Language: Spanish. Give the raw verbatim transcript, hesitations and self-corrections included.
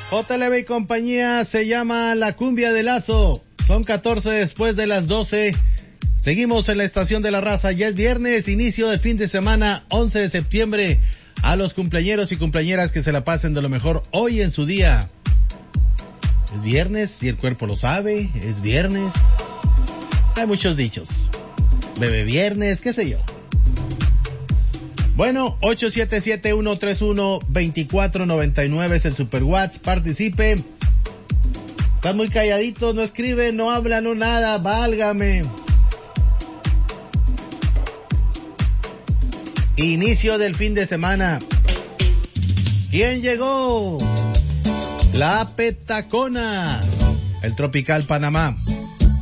J L B y compañía se llama La Cumbia de Lazo. Son catorce después de las doce. Seguimos en la estación de la raza. Ya es viernes, inicio del fin de semana, once de septiembre. A los cumpleañeros y cumpleañeras que se la pasen de lo mejor hoy en su día. Es viernes y el cuerpo lo sabe. Es viernes. Hay muchos dichos. Bebe viernes, qué sé yo. Bueno, ocho siete siete, uno tres uno, dos cuatro nueve nueve es el Super WhatsApp. Participe. Están muy calladitos, no escriben, no hablan, no nada. Válgame. Inicio del fin de semana. ¿Quién llegó? La Petacona. El Tropical Panamá.